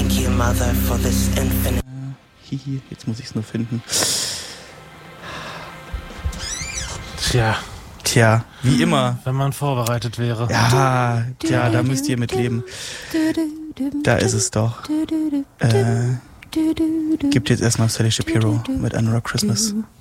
Thank you, Mother, for this infinite. Hihi, jetzt muss ich es nur finden. Tja, wie immer. Wenn man vorbereitet wäre. Ja, da müsst ihr mit leben. Da ist es doch. Gibt jetzt erstmal Sally Shapiro mit Another Christmas.